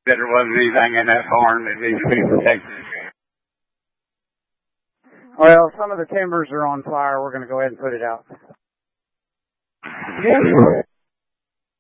that there wasn't anything in that barn that needs to be protected. Well, some of the timbers are on fire. We're going to go ahead and put it out.